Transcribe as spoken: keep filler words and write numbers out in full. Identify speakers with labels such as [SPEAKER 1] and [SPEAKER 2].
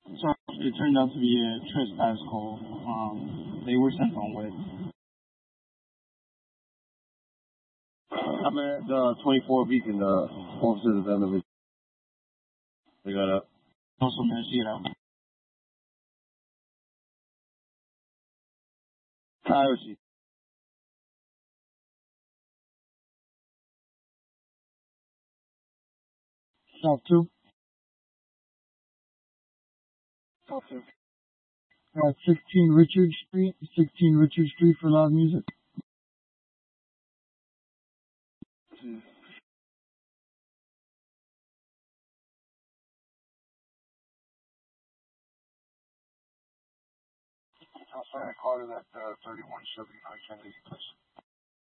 [SPEAKER 1] So it turned out to be a trespass call. Um, they were sent on with.
[SPEAKER 2] I'm at uh, twenty-four Beacon. Uh, officers at the end of it. They got up.
[SPEAKER 1] Also, man, see it out.
[SPEAKER 2] Piracy.
[SPEAKER 3] South two.
[SPEAKER 1] South two.
[SPEAKER 3] Uh, sixteen Richard Street. sixteen Richard Street for loud music.
[SPEAKER 1] Hmm. Outside Carter, that uh, thirty-one Chevy Kennedy place.